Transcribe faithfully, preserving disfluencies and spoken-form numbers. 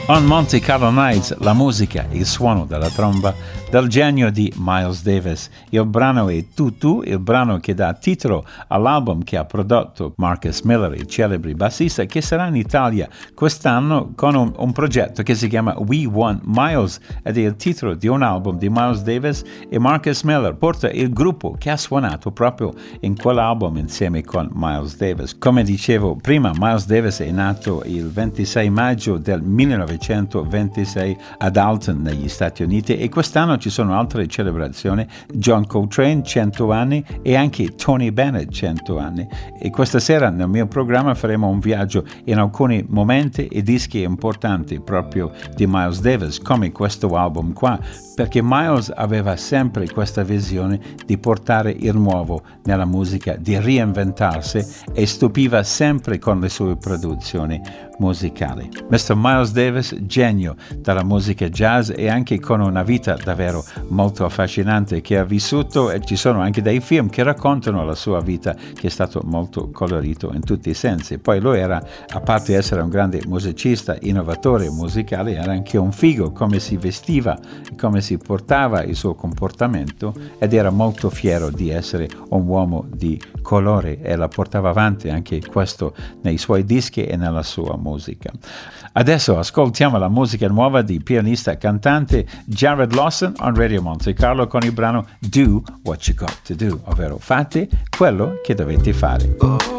On Monte Carlo Nights, la musica, il suono della tromba del genio di Miles Davis. Il brano è Tutu, il brano che dà titolo all'album che ha prodotto Marcus Miller, il celebre bassista, che sarà in Italia quest'anno con un, un progetto che si chiama We Want Miles ed è il titolo di un album di Miles Davis, e Marcus Miller porta il gruppo che ha suonato proprio in quell'album insieme con Miles Davis. Come dicevo prima, Miles Davis è nato il ventisei maggio del millenovecentoventisei ad Alton negli Stati Uniti, e quest'anno ci sono altre celebrazioni: John Coltrane cento anni e anche Tony Bennett cento anni. E questa sera nel mio programma faremo un viaggio in alcuni momenti e dischi importanti proprio di Miles Davis, come questo album qua, perché Miles aveva sempre questa visione di portare il nuovo nella musica, di reinventarsi, e stupiva sempre con le sue produzioni musicali. mister Miles Davis, genio della musica jazz e anche con una vita davvero molto affascinante che ha vissuto, e ci sono anche dei film che raccontano la sua vita, che è stato molto colorito in tutti i sensi. Poi lui era, a parte essere un grande musicista, innovatore musicale, era anche un figo, come si vestiva, come si portava, il suo comportamento, ed era molto fiero di essere un uomo di colore, e la portava avanti anche questo nei suoi dischi e nella sua musica. Adesso ascoltiamo la musica nuova di pianista e cantante Jared Lawson on Radio Monte Carlo con il brano Do What You Got To Do, ovvero fate quello che dovete fare.